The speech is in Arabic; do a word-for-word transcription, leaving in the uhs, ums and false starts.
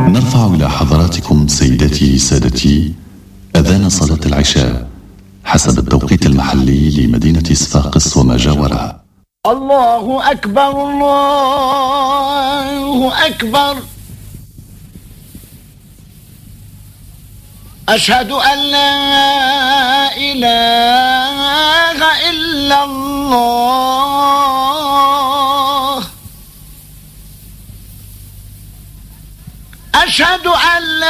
نرفع إلى حضراتكم سيداتي سادتي أذان صلاة العشاء حسب التوقيت المحلي لمدينة صفاقس وما جاورها. الله أكبر الله أكبر. أشهد أن لا إله إلا الله. أشهد أن لا